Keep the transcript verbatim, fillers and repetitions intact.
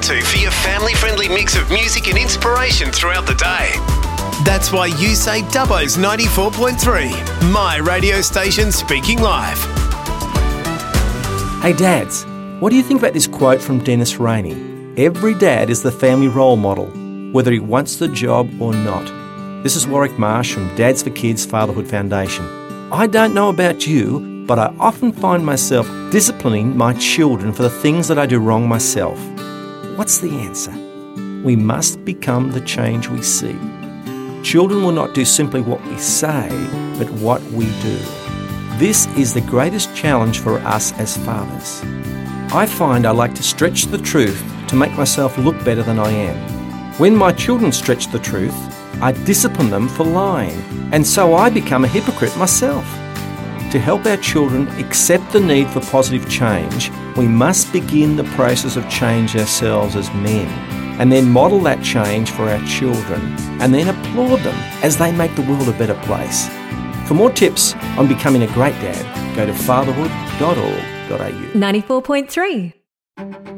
to for your family-friendly mix of music and inspiration throughout the day. That's why you say Dubbo's ninety-four point three, my radio station speaking live. Hey dads, what do you think about this quote from Dennis Rainey? Every dad is the family role model, whether he wants the job or not. This is Warwick Marsh from Dads for Kids Fatherhood Foundation. I don't know about you, but I often find myself disciplining my children for the things that I do wrong myself. What's the answer? We must become the change we see. Children will not do simply what we say, but what we do. This is the greatest challenge for us as fathers. I find I like to stretch the truth to make myself look better than I am. When my children stretch the truth, I discipline them for lying, and so I become a hypocrite myself. To help our children accept the need for positive change, we must begin the process of change ourselves as men, and then model that change for our children, and then applaud them as they make the world a better place. For more tips on becoming a great dad, go to fatherhood dot org dot a u. ninety-four point three